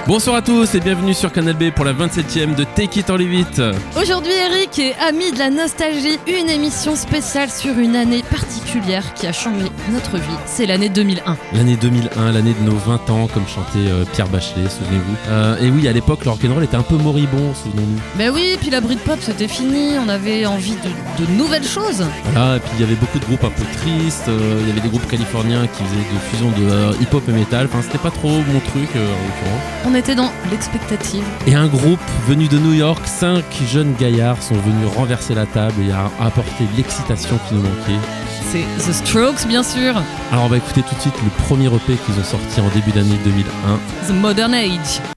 Bonsoir à tous et bienvenue sur Canal B pour la 27e de Take It or Leave It. Aujourd'hui, Eric est ami de la nostalgie, une émission spéciale sur une année particulière qui a changé notre vie. C'est l'année 2001. L'année 2001, l'année de nos 20 ans, comme chantait Pierre Bachelet, souvenez-vous. Et oui, à l'époque, le rock'n'roll était un peu moribond, souvenons-nous. Ben oui, puis la Britpop c'était fini, on avait envie de nouvelles choses. Voilà, et puis il y avait beaucoup de groupes un peu tristes, il y avait des groupes californiens qui faisaient de fusion de hip-hop et metal, enfin c'était pas trop mon truc en l'occurrence. On était dans l'expectative. Et un groupe venu de New York, 5 jeunes gaillards sont venus renverser la table et apporter l'excitation qui nous manquait. C'est The Strokes, bien sûr. Alors on va écouter tout de suite le premier EP qu'ils ont sorti en début d'année 2001. The Modern Age.